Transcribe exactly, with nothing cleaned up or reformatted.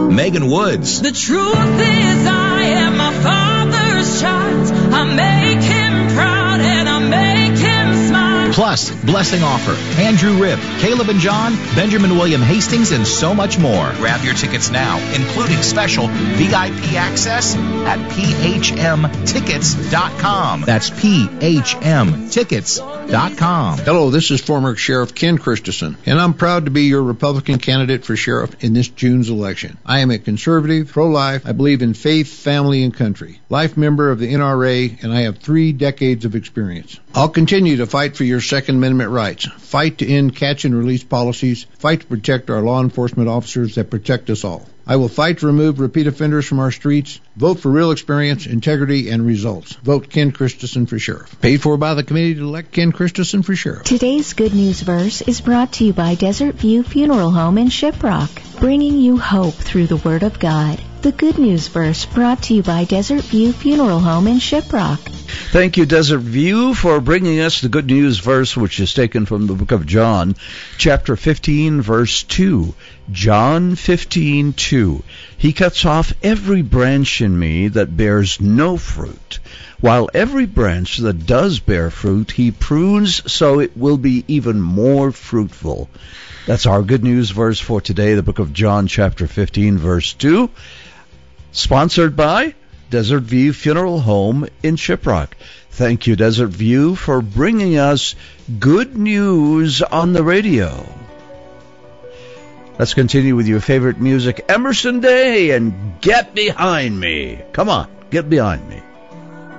Megan Woods. The truth is I am my Father's child. I make Him proud and I make Him smile. Plus, blessing offer, Andrew Ribb, Caleb and John, Benjamin William Hastings, and so much more. Grab your tickets now, including special V I P access at P H M tickets dot com. That's P H M tickets dot com. Hello, this is former Sheriff Ken Christensen, and I'm proud to be your Republican candidate for sheriff in this June's election. I am a conservative, pro-life. I believe in faith, family, and country. Life member of the N R A, and I have three decades of experience. I'll continue to fight for your Second Amendment rights, fight to end catch and release policies, fight to protect our law enforcement officers that protect us all. I will fight to remove repeat offenders from our streets, vote for real experience, integrity, and results. Vote Ken Christensen for sheriff. Paid for by the committee to elect Ken Christensen for sheriff. Today's Good News Verse is brought to you by Desert View Funeral Home in Shiprock, bringing you hope through the Word of God. The Good News Verse brought to you by Desert View Funeral Home in Shiprock. Thank you, Desert View, for bringing us the Good News Verse, which is taken from the book of John, chapter fifteen, verse two. John fifteen, two. He cuts off every branch in me that bears no fruit, while every branch that does bear fruit he prunes so it will be even more fruitful. That's our Good News Verse for today, the book of John, chapter fifteen, verse two. Sponsored by Desert View Funeral Home in Shiprock. Thank you, Desert View, for bringing us good news on the radio. Let's continue with your favorite music, Emerson Day and Get Behind Me. Come on, get behind me.